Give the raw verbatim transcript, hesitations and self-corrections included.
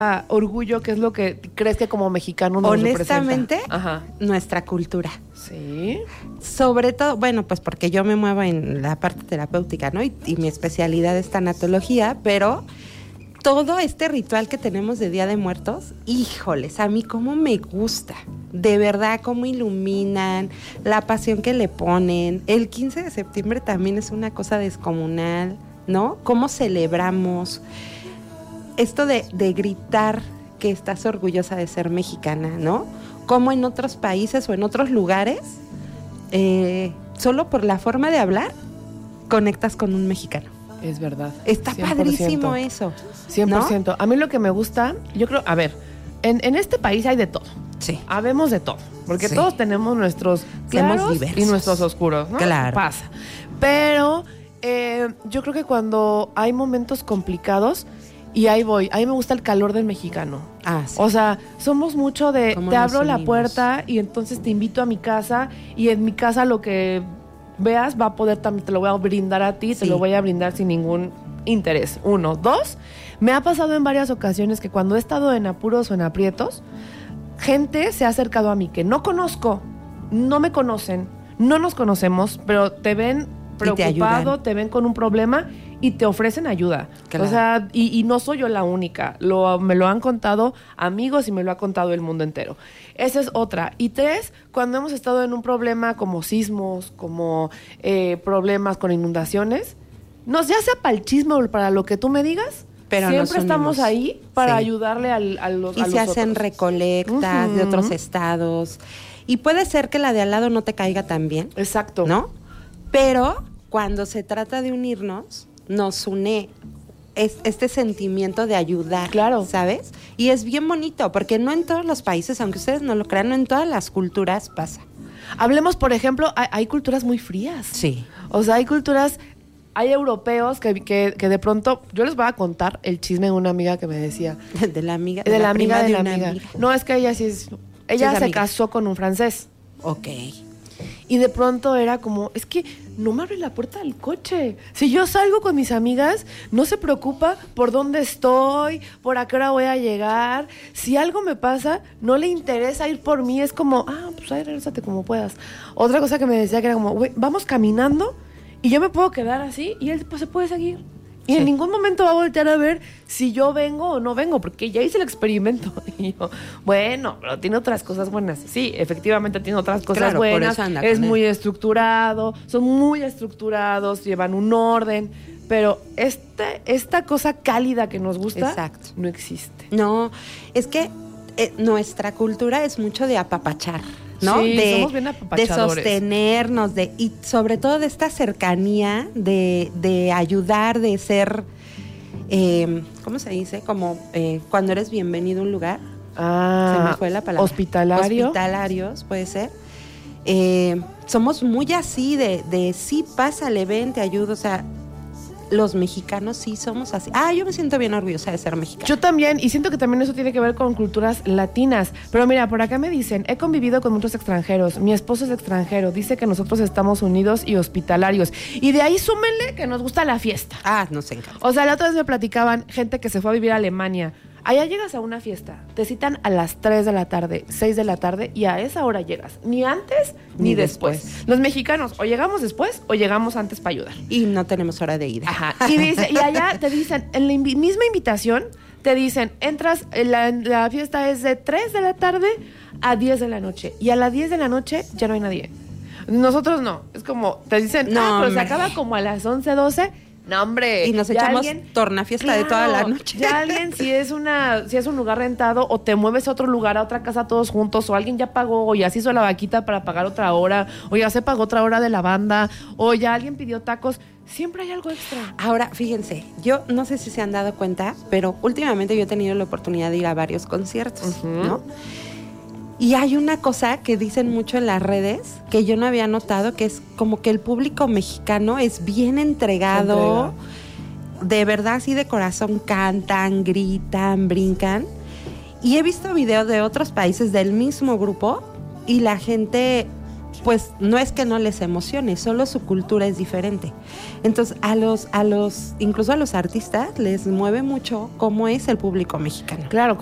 orgullo? ¿Qué es lo que crees que como mexicano nos Honestamente, representa? Ajá. Nuestra cultura. Sí. Sobre todo, bueno, pues porque yo me muevo en la parte terapéutica, ¿no? Y, y mi especialidad es tanatología, pero todo este ritual que tenemos de Día de Muertos, híjoles, a mí cómo me gusta. De verdad, cómo iluminan, la pasión que le ponen. El quince de septiembre también es una cosa descomunal, ¿no? Cómo celebramos esto de, de gritar que estás orgullosa de ser mexicana, ¿no? Como en otros países o en otros lugares, eh, solo por la forma de hablar, conectas con un mexicano. Es verdad. Está cien por ciento padrísimo eso. cien por ciento. ¿No? A mí lo que me gusta, yo creo, a ver, en, en este país hay de todo. Sí. Habemos de todo. Porque sí. todos tenemos nuestros claros y nuestros oscuros, ¿no? Claro. Pasa. Pero eh, yo creo que cuando hay momentos complicados, y ahí voy, a mí me gusta el calor del mexicano. Ah, sí. O sea, somos mucho de, te abro unimos? la puerta y entonces te invito a mi casa y en mi casa lo que veas va a poder también, te lo voy a brindar a ti, sí. te lo voy a brindar sin ningún interés. Uno. Dos, me ha pasado en varias ocasiones que cuando he estado en apuros o en aprietos, gente se ha acercado a mí que no conozco, no me conocen, no nos conocemos, pero te ven preocupado, te, te ven con un problema y te ofrecen ayuda. Claro. O sea, y, y no soy yo la única. Lo, me lo han contado amigos y me lo ha contado el mundo entero. Esa es otra. Y tres, cuando hemos estado en un problema como sismos, como eh, problemas con inundaciones, nos ya sea para el chisme o para lo que tú me digas, pero siempre estamos ahí para sí. ayudarle al, a los Y a se los hacen otros. recolectas uh-huh. de otros estados. Y puede ser que la de al lado no te caiga tan bien. Exacto. ¿No? Pero cuando se trata de unirnos, nos une es, este sentimiento de ayudar, claro. ¿sabes? Y es bien bonito, porque no en todos los países, aunque ustedes no lo crean, no en todas las culturas pasa. Hablemos, por ejemplo, hay, hay culturas muy frías. Sí. O sea, hay culturas, hay europeos que, que, que de pronto, yo les voy a contar el chisme de una amiga que me decía. De la amiga. De, de la, la amiga de, de la amiga. amiga. No, es que ella sí es, ella sí es se amiga. casó con un francés. Ok. Y de pronto era como, es que no me abre la puerta del coche. Si yo salgo con mis amigas, no se preocupa por dónde estoy, por a qué hora voy a llegar. Si algo me pasa, no le interesa ir por mí. Es como, ah, pues ahí regrésate como puedas. Otra cosa que me decía que era como, güey, vamos caminando y yo me puedo quedar así y él pues, se puede seguir. Y sí. en ningún momento va a voltear a ver si yo vengo o no vengo, porque ya hice el experimento. Y yo, bueno, pero tiene otras cosas buenas. Sí, efectivamente tiene otras cosas claro, buenas. Es muy estructurado, son muy estructurados, llevan un orden. Pero este, esta cosa cálida que nos gusta, exacto. no existe. No, es que eh, nuestra cultura es mucho de apapachar. ¿No? Sí, de, somos bien apapachadores. De sostenernos, de, y sobre todo de esta cercanía, de, de ayudar, de ser, eh, ¿cómo se dice? Como eh, cuando eres bienvenido a un lugar. Ah, se me fue la palabra. Hospitalario. Hospitalarios, puede ser. Eh, somos muy así, de, de sí, pásale, ven, te ayudo, o sea... Los mexicanos sí somos así. Ah, yo me siento bien orgullosa de ser mexicana. Yo también, y siento que también eso tiene que ver con culturas latinas. Pero mira, por acá me dicen, he convivido con muchos extranjeros, mi esposo es extranjero, dice que nosotros estamos unidos y hospitalarios. Y de ahí súmenle que nos gusta la fiesta. Ah, nos encanta. O sea, la otra vez me platicaban gente que se fue a vivir a Alemania. Allá llegas a una fiesta, te citan a las tres de la tarde, seis de la tarde, y a esa hora llegas. Ni antes ni, ni después. después. Los mexicanos, o llegamos después o llegamos antes para ayudar. Y no tenemos hora de ida. Ajá. Y, dice, y allá te dicen, en la invi- misma invitación, te dicen, entras, la, la fiesta es de tres de la tarde a diez de la noche. Y a las diez de la noche ya no hay nadie. Nosotros no. Es como, te dicen, no, ah, pero hombre. Se acaba como a las once, doce. No, hombre. Y nos echamos alguien, tornafiesta claro, de toda la noche. Ya alguien, si es una, si es un lugar rentado, o te mueves a otro lugar, a otra casa todos juntos, o alguien ya pagó, o ya se hizo la vaquita para pagar otra hora, o ya se pagó otra hora de la banda, o ya alguien pidió tacos, siempre hay algo extra. Ahora, fíjense, yo no sé si se han dado cuenta, pero últimamente yo he tenido la oportunidad de ir a varios conciertos, uh-huh. ¿no? Y hay una cosa que dicen mucho en las redes que yo no había notado, que es como que el público mexicano es bien entregado, de verdad, así de corazón, cantan, gritan, brincan. Y he visto videos de otros países del mismo grupo y la gente pues no es que no les emocione, solo su cultura es diferente. Entonces, a los, a los, incluso a los artistas les mueve mucho cómo es el público mexicano. Claro,